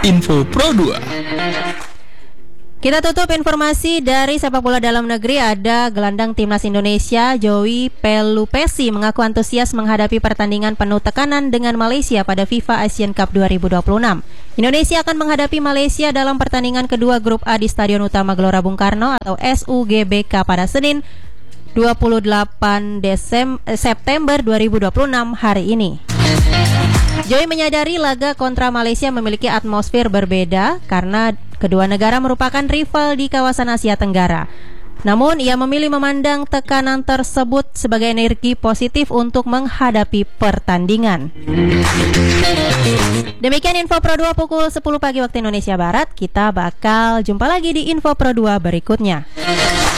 Info Pro 2. Kita tutup informasi dari sepak bola dalam negeri. Ada gelandang timnas Indonesia Joey Pelupesi mengaku antusias menghadapi pertandingan penuh tekanan dengan Malaysia pada FIFA Asian Cup 2026. Indonesia akan menghadapi Malaysia dalam pertandingan kedua grup A di Stadion Utama Gelora Bung Karno atau SUGBK pada Senin 28 September 2026 hari ini. Joey menyadari laga kontra Malaysia memiliki atmosfer berbeda karena kedua negara merupakan rival di kawasan Asia Tenggara. Namun, ia memilih memandang tekanan tersebut sebagai energi positif untuk menghadapi pertandingan. Demikian Info Pro 2 pukul 10 pagi waktu Indonesia Barat. Kita bakal jumpa lagi di Info Pro 2 berikutnya.